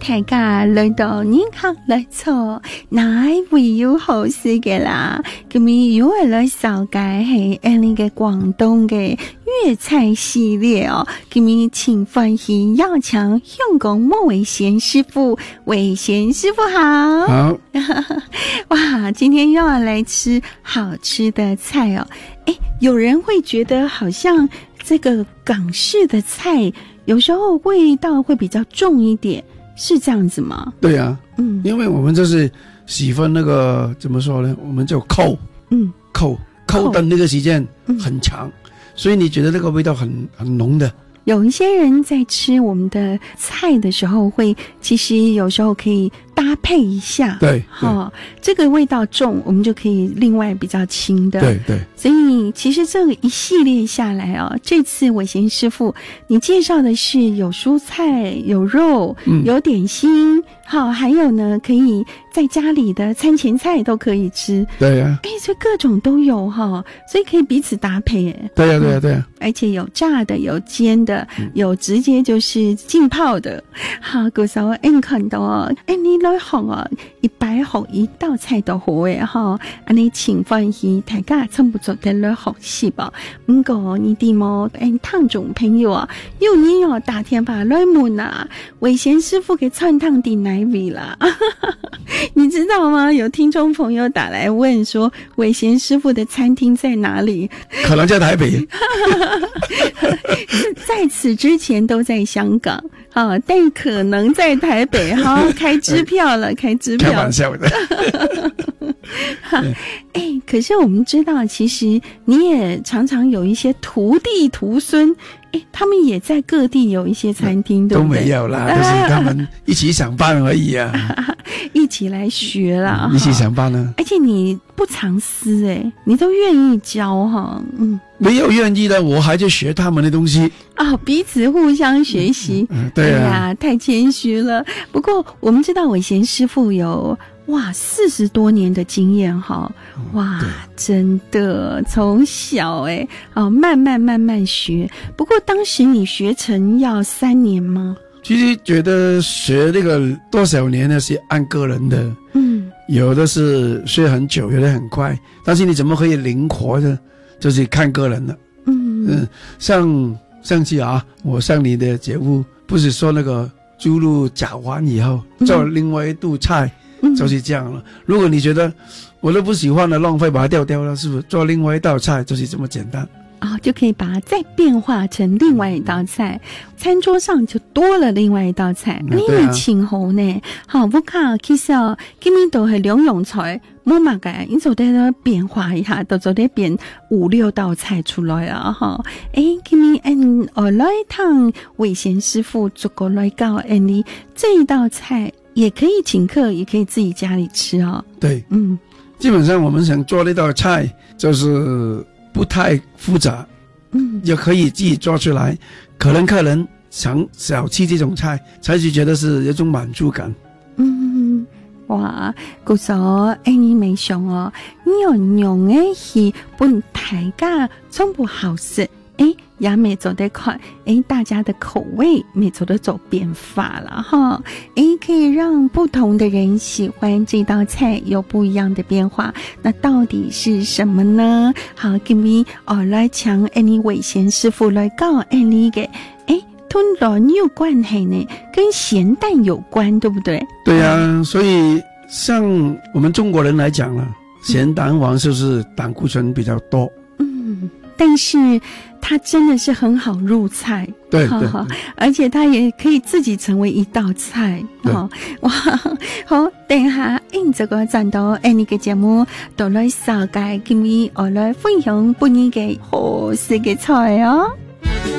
大家來到人客來坐，乃會有好事嘅啦。咁咪又係來紹介係呢個廣東嘅粵菜系列哦。咁咪請歡迎要請香港莫偉賢師傅，偉賢師傅好。 好， 哇，今天又要來吃好吃的菜哦。有人會覺得好像這個港式的菜有時候味道會比較重一點，是這樣子嗎？ 對啊，因為我們就是喜歡那個怎麼說呢，我們就扣的那個時間很長，所以你覺得那個味道很濃的。 有一些人在吃我們的菜的時候會，其實有時候可以搭配一下， 對， 這個味道重，我們就可以另外比較輕的， 對， 所以其實這個一系列下來哦，這次偉賢師傅你介紹的是有蔬菜、有肉、有點心，還有呢可以在家裡的餐前菜都可以吃， 對啊， 所以各種都有哈，所以可以彼此搭配， 對啊， 而且有炸的，有煎的，有直接就是浸泡的，好，嗰時候你看到你來學一擺學一道菜都好嘅哈，你請歡喜大家趁不着的來學習吧。唔過你哋冇聽眾朋友有你打電話來問偉賢師傅嘅川燙的哪位啦？你知道嗎？有聽眾朋友打來問說偉賢師傅的餐廳在哪裡？ 可能在台北。 在此之前都在香港，但可能在台北，開支票了，開支票。開玩笑的。可是我們知道，其實你也常常有一些徒弟徒孫，他們也在各地有一些餐廳，對不對？ 都沒有啦，就是他們一起想辦而已啊。 一起來學啦， 一起想辦啊。 而且你不藏私你都願意教哈， 沒有願意的，我還在學他們的東西彼此互相學習。 對啊， 哎呀，太謙虛了。不過我們知道偉賢師傅有40多年的經驗哈，真的從小慢慢學。不過當時你學成要3年嗎？ 其實覺得學那個多少年呢是按個人的，有的是學很久，有的很快，但是你怎麼可以靈活的，就是看個人了。像上次我上你的節目，不是說那個豬肉炸完以後做另外一道菜，就是這樣了。如果你覺得我都不喜歡了，浪費把它掉掉了，是不是做另外一道菜就是這麼簡單？ 就可以把它再變化成另外一道菜，餐桌上就多了另外一道菜。你咪前後呢？不卡其實今年都係兩樣菜，冇乜嘅，你就得變化一下，就得變5-6道菜出來啊！今年我來趟偉賢師傅逐個來教你這一道菜，也可以請客，也可以自己家裡吃啊。 對，基本上我們想做呢道菜，就是不太複雜，也可以自己做出來。可能客人想少吃這種菜，才是覺得是一種滿足感。 哇，嗰時你未想你用去本大家全部好食，也沒做得快，大家的口味沒做得走變化了哈，可以讓不同的人喜歡這道菜有不一樣的變化，那到底是什麼呢？好，今日來請你偉賢師傅來教你嘅，同卵有關係呢，跟鹹蛋有關，對不對？ 對啊，所以像我們中國人來講了，鹹蛋黃就是膽固醇比較多， 但是它真的是很好入菜， 對， 而且它也可以自己成為一道菜。哇，好，等下這個站到你嘅節目到來紹介，今日我來分享本日嘅好食嘅菜